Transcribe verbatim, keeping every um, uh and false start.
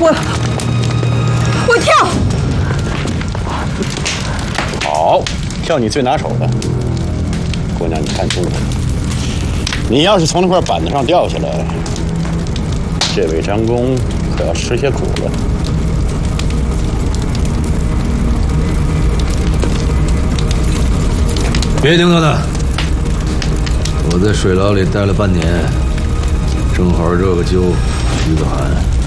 我我跳。 好，跳你最拿手的。姑娘，你看清楚了，你要是从那块板子上掉下来，这位张公可要吃些苦了。 别盯着他，我在水牢里待了半年，正好热个灸，驱个寒。